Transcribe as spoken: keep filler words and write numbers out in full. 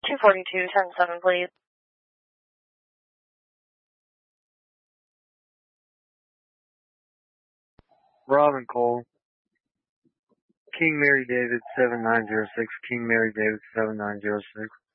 two forty-two, ten seven, please. Robin Cole. King Mary David seven nine zero six, King Mary David seven nine zero six.